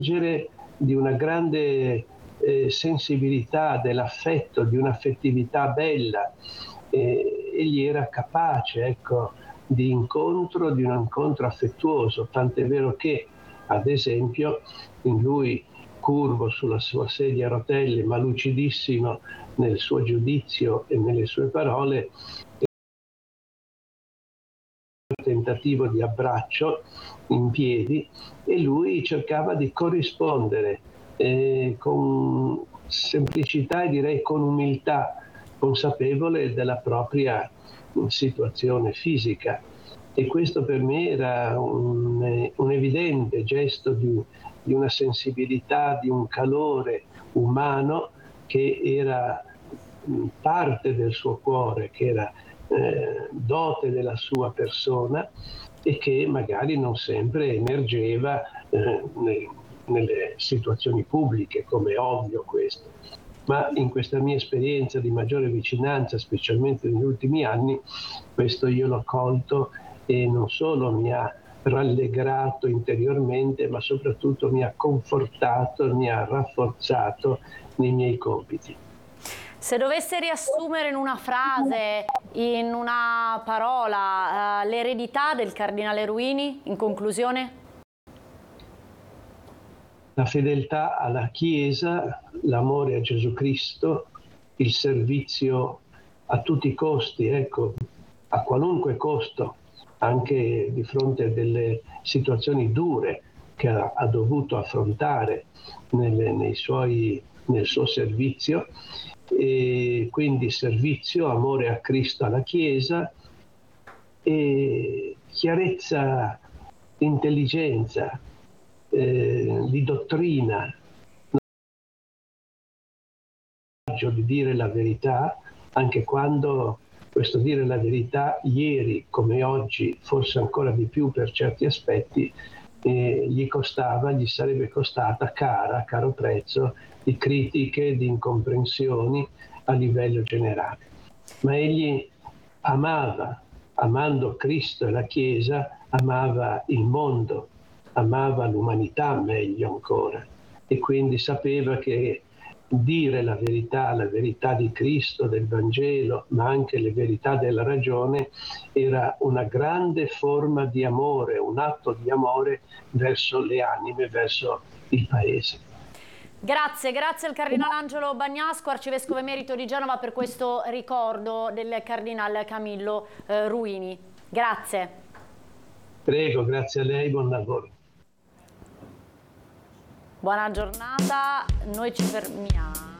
di una grande sensibilità dell'affetto, di un'affettività bella. Egli era capace, ecco, di un incontro affettuoso, tant'è vero che, ad esempio, in lui curvo sulla sua sedia a rotelle, ma lucidissimo nel suo giudizio e nelle sue parole, tentativo di abbraccio in piedi, e lui cercava di corrispondere con semplicità e direi con umiltà, consapevole della propria situazione fisica. E questo per me era un evidente gesto di una sensibilità, di un calore umano che era parte del suo cuore, che era dote della sua persona e che magari non sempre emergeva nelle situazioni pubbliche, come è ovvio questo. Ma in questa mia esperienza di maggiore vicinanza, specialmente negli ultimi anni, questo io l'ho colto e non solo mi ha rallegrato interiormente, ma soprattutto mi ha confortato, mi ha rafforzato nei miei compiti. Se dovesse riassumere in una frase, in una parola, l'eredità del cardinale Ruini, in conclusione? La fedeltà alla Chiesa, l'amore a Gesù Cristo, il servizio a tutti i costi, ecco, a qualunque costo, anche di fronte a delle situazioni dure che ha dovuto affrontare nel suo servizio, e quindi servizio, amore a Cristo, alla Chiesa, e chiarezza, intelligenza, di dottrina, di dire la verità, anche quando questo dire la verità ieri come oggi, forse ancora di più per certi aspetti, gli sarebbe costata cara, caro prezzo, di critiche, di incomprensioni a livello generale. Ma egli amando Cristo e la Chiesa, amava il mondo, amava l'umanità meglio ancora, e quindi sapeva che dire la verità di Cristo, del Vangelo, ma anche le verità della ragione, era una grande forma di amore, un atto di amore verso le anime, verso il Paese. Grazie al Cardinale Angelo Bagnasco, Arcivescovo Emerito di Genova, per questo ricordo del Cardinale Camillo Ruini. Grazie. Prego, grazie a lei, buon lavoro. Buona giornata, noi ci fermiamo.